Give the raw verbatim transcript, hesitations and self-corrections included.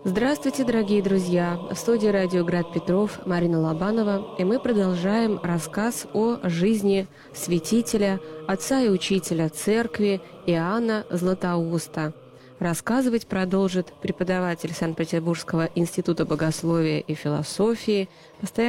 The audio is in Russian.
Здравствуйте, дорогие друзья! В студии радио «Град Петров» Марина Лобанова, и мы продолжаем рассказ о жизни святителя, отца и учителя церкви Иоанна Златоуста. Рассказывать продолжит преподаватель Санкт-Петербургского института богословия и философии, постоянный